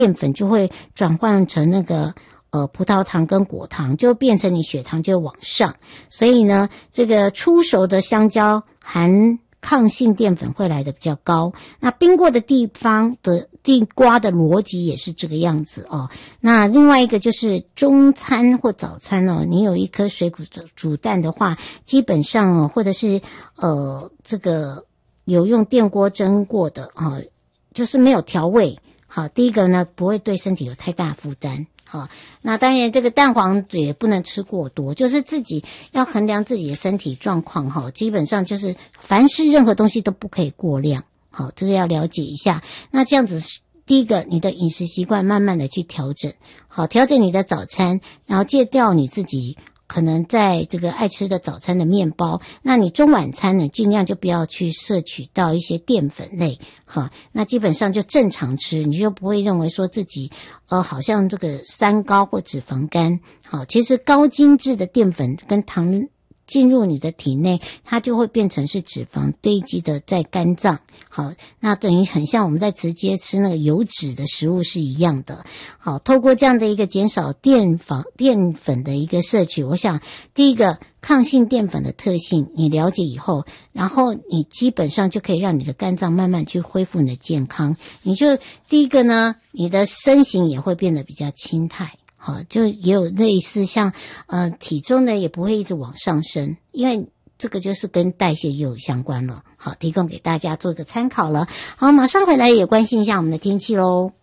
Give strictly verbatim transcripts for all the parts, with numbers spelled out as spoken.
淀粉就会转换成那个呃葡萄糖跟果糖，就变成你血糖就往上。所以呢，这个初熟的香蕉含抗性淀粉会来的比较高。那冰过的地方的地瓜的逻辑也是这个样子哦。那另外一个就是中餐或早餐哦，你有一颗水煮煮蛋的话，基本上哦，或者是呃这个有用电锅蒸过的哦，就是没有调味。好，第一个呢，不会对身体有太大负担。好，那当然这个蛋黄也不能吃过多，就是自己要衡量自己的身体状况哈。基本上就是凡是任何东西都不可以过量。好，这个要了解一下。那这样子，第一个，你的饮食习惯慢慢的去调整。好，调整你的早餐，然后戒掉你自己可能在这个爱吃的早餐的面包，那你中晚餐呢，尽量就不要去摄取到一些淀粉类，哈，那基本上就正常吃，你就不会认为说自己呃好像这个三高或脂肪肝，好，其实高精致的淀粉跟糖进入你的体内，它就会变成是脂肪堆积的在肝脏。好，那等于很像我们在直接吃那个油脂的食物是一样的。好，透过这样的一个减少淀粉淀粉的一个摄取，我想第一个抗性淀粉的特性你了解以后，然后你基本上就可以让你的肝脏慢慢去恢复你的健康。你就第一个呢，你的身形也会变得比较轻态。好，就也有类似像呃体重呢也不会一直往上升，因为这个就是跟代谢也有相关了。好，提供给大家做一个参考了。好，马上回来也关心一下我们的天气咯。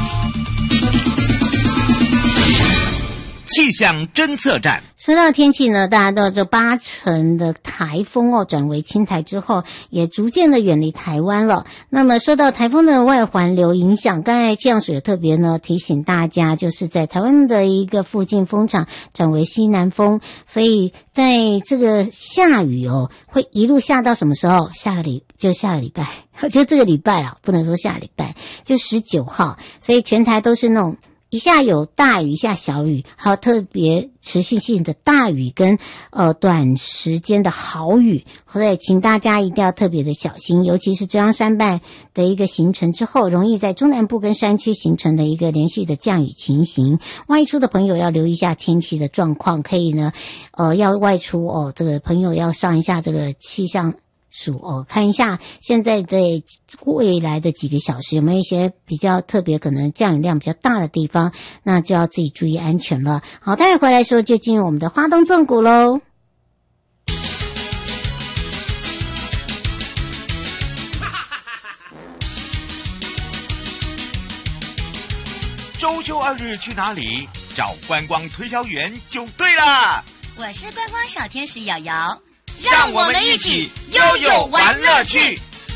气象侦测站。 说到天气呢，大家都这八成的台风哦转为轻台之后，也逐渐的远离台湾了。那么受到台风的外环流影响，刚才气象署特别呢提醒大家，就是在台湾的一个附近风场转为西南风，所以在这个下雨哦，会一路下到什么时候？下个礼就下个礼拜，就这个礼拜啦，不能说下礼拜，就十九号，所以全台都是那种一下有大雨，一下小雨，还有特别持续性的大雨跟呃短时间的豪雨，所以请大家一定要特别的小心，尤其是中央山脉的一个形成之后，容易在中南部跟山区形成的一个连续的降雨情形。外出的朋友要留意一下天气的状况，可以呢呃要外出哦，这个朋友要上一下这个气象数哦，看一下现在在未来的几个小时有没有一些比较特别可能降雨量比较大的地方，那就要自己注意安全了。好，待会回来的时候就进入我们的花东纵谷咯。 周休二日去哪里？找观光推销员就对了。 我是观光小天使瑶瑶， 让我们一起悠悠玩乐趣。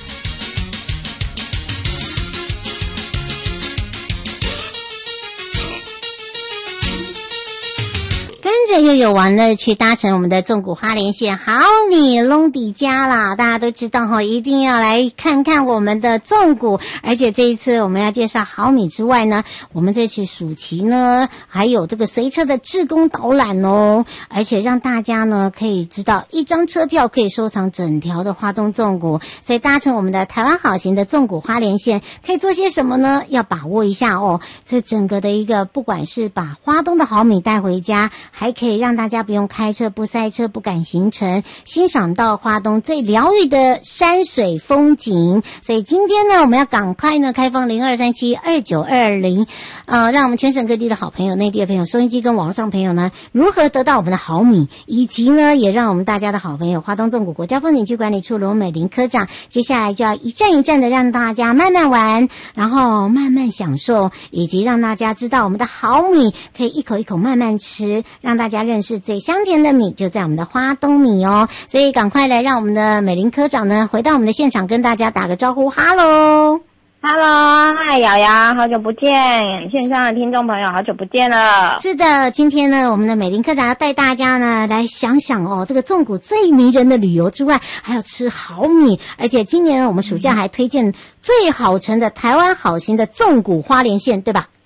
跟着悠悠玩乐趣，搭乘我们的纵谷花莲线好米隆迪家啦！大家都知道哈，一定要来看看我们的纵谷。而且这一次我们要介绍好米之外呢，我们这次暑期呢还有这个随车的志工导览哦，而且让大家呢可以知道一张车票可以收藏整条的花东纵谷。所以搭乘我们的台湾好行的纵谷花莲线可以做些什么呢？要把握一下哦。这整个的一个不管是把花东的好米带回家，还可以让大家不用开车，不塞车，不赶行程，欣赏到花东最疗愈的山水风景。所以今天呢，我们要赶快呢开放零二三七二九二零，呃，让我们全省各地的好朋友、内地的朋友、收音机跟网络上朋友呢，如何得到我们的好米，以及呢，也让我们大家的好朋友花东纵谷国家风景区管理处罗美玲科长，接下来就要一站一站的让大家慢慢玩，然后慢慢享受，以及让大家知道我们的好米可以一口一口慢慢吃，让大家认识最香甜的米就在我们的花东米哦。所以赶快来让我们的美玲科长呢回到我们的现场，跟大家打个招呼。哈喽哈喽，嗨瑶瑶，好久不见，线上的听众朋友好久不见了。 是的，今天呢我们的美玲科长要带大家呢来想想哦，这个纵谷最迷人的旅游之外，还要吃好米，而且今年我们暑假还推荐最好乘的台湾好行的纵谷花莲线，对吧？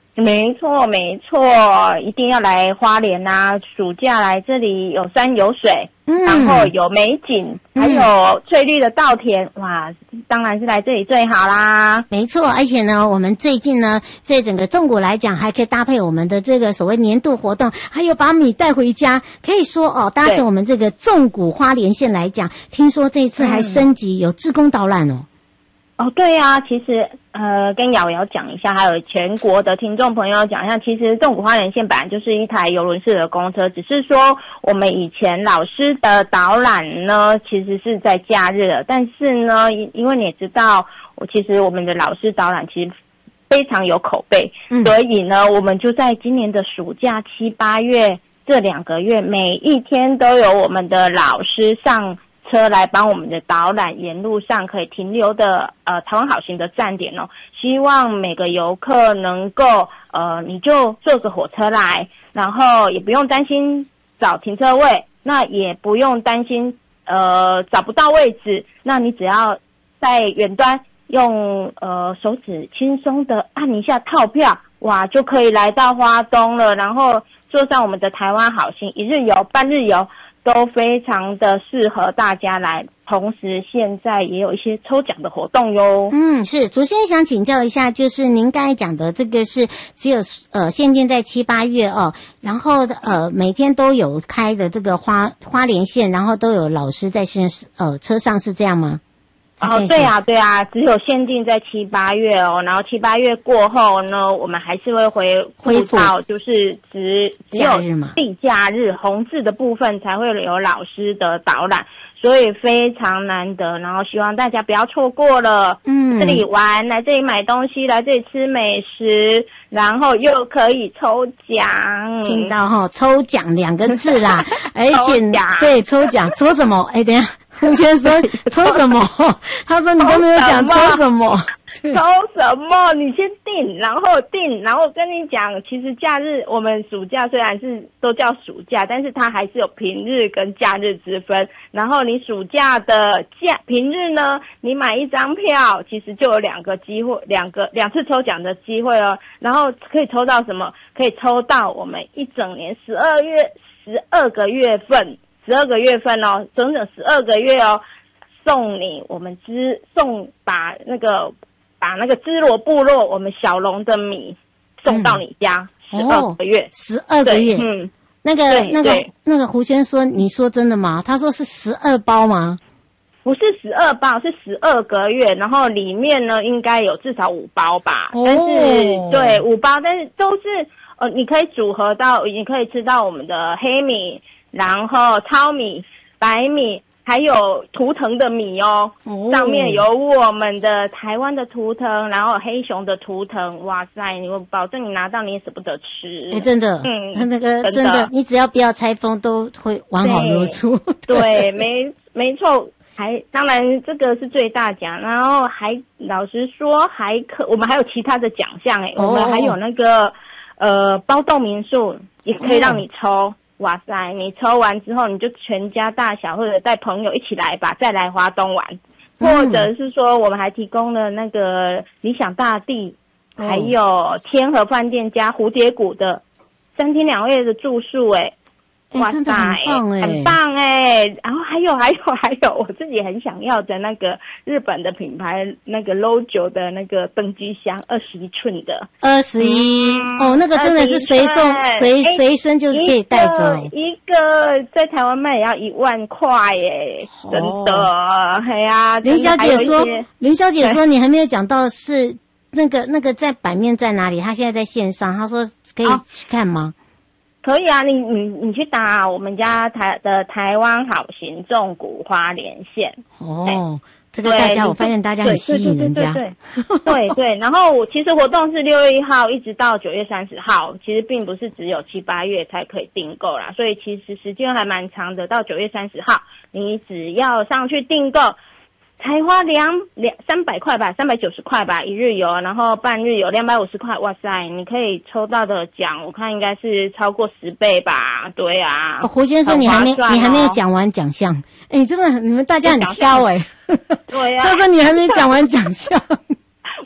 没错，没错，一定要来花莲啊！暑假来这里有山有水，嗯，然后有美景，还有翠绿的稻田，嗯，哇，当然是来这里最好啦。 没错，而且呢，我们最近呢，在整个纵谷来讲，还可以搭配我们的这个所谓年度活动，还有把米带回家。可以说哦，搭乘我们这个纵谷花莲线来讲，听说这一次还升级，嗯，有志工导览哦。 哦，对啊，其实呃，跟瑶瑶讲一下，还有全国的听众朋友讲一下，其实纵谷花莲线本来就是一台邮轮式的公车，只是说我们以前老师的导览呢，其实是在假日的，但是呢，因为你也知道，我其实我们的老师导览其实非常有口碑，嗯，所以呢，我们就在今年的暑假七八月这两个月，每一天都有我们的老师上车来帮我们的导览，沿路上可以停留的呃台湾好行的站点哦，希望每个游客能够呃你就坐个火车来，然后也不用担心找停车位，那也不用担心呃找不到位置，那你只要在远端用呃手指轻松的按一下套票，哇，就可以来到花东了，然后坐上我们的台湾好行一日游、半日游。都非常的适合大家来，同时现在也有一些抽奖的活动哟。 嗯，是，主持人想请教一下，就是您刚才讲的这个是只有呃限定在七八月哦，然后呃每天都有开的这个花花莲线，然后都有老师在线呃车上，是这样吗？ 哦，对啊，对啊，只有限定在七八月哦，然后七八月过后呢，我们还是会回恢复到就是只只有地假日红字的部分才会有老师的导览，所以非常难得，然后希望大家不要错过了。嗯，这里玩，来这里买东西，来这里吃美食，然后又可以抽奖。 听到哈、哦，抽奖两个字啦，而且对抽奖抽什么？哎，等一下。胡先生抽什么？他说你都没有讲抽什么。 抽什么？你先定，然后定，然后跟你讲，其实假日我们暑假虽然是都叫暑假，但是它还是有平日跟假日之分。然后你暑假的假平日呢，你买一张票，其实就有两个机会，两个两次抽奖的机会哦。然后可以抽到什么？可以抽到我们一整年十二月十二个月份。十二个月份哦，整整十二个月哦，送你我们支送把那个把那个支罗部落我们小龙的米送到你家，十二个月， 十二个月，嗯，那个那个那个胡先生，你说真的吗？他说是十二包吗？ 不是十二包，是十二个月，然后里面呢应该有至少五包吧，哦、但是对五包，但是都是呃，你可以组合到，你可以吃到我们的黑米。然后糙米、白米，还有图腾的米哦，哦上面有我们的台湾的图腾，然后黑熊的图腾，哇塞！你我保证你拿到你也舍不得吃。 哎，真的，嗯，他那个真的，真的你只要不要拆封，都会完好如初。 对，对没没错，还当然这个是最大奖，然后还老实说还可，我们还有其他的奖项哎，哦、我们还有那个呃包栋民宿也可以让你抽。哦哇塞！你抽完之后，你就全家大小或者带朋友一起来吧，再来花东玩，嗯、或者是说，我们还提供了那个理想大地，哦、还有天河饭店加蝴蝶谷的三天两夜的住宿，哎，哇塞， 真的很棒哎， 很棒哎！然后还有还有还有，我自己很想要的那个日本的品牌那个 Lojo 的那个登机箱，二十一寸的， 二十一哦，那个真的是随送随随身就是可以带走， 一个在台湾卖也要一万块耶，哦、真的，哎呀， 林小姐说，林小姐说你还没有讲到是那个那个在版面在哪里？她现在在线上，她说可以去看吗？ 哦可以啊，你你你去打我们家台的台湾好行纵谷花莲线哦，这个大家我发现大家很吸引人家， 对对对对对对。然后其实活动是六月一号一直到九月三十号，其实并不是只有七八月才可以订购啦，所以其实时间还蛮长的。到九月三十号，你只要上去订购。才花两两三百块吧，三百九十块吧，一日游，然后半日游两百五十块，哇塞，你可以抽到的奖，我看应该是超过十倍吧，对啊。 哦、胡先生，你还没、哦、你还没有讲完奖项，哎，真的你们大家很挑哎、欸， 对呀、啊。 他说你还没讲完奖项， 我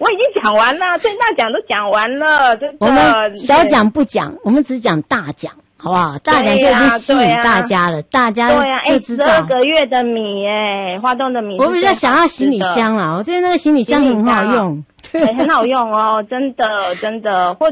我已经讲完了，最大奖都讲完了，真的。 我们小奖不讲，我们只讲大奖。好不好？大奖就已经吸引大家了，大家就知道。 对呀，哎，十二个月的米，哎，花东的米。 我比较想要行李箱啦，我觉得那个行李箱很好用， 对，很好用哦，真的真的。或